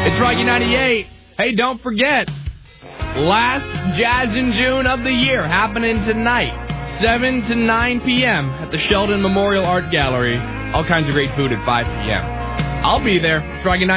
It's Rocky 98. Hey, don't forget, last Jazz in June of the year happening tonight, 7 to 9 p.m. at the Sheldon Memorial Art Gallery. All kinds of great food at 5 p.m. I'll be there. It's Rocky 98.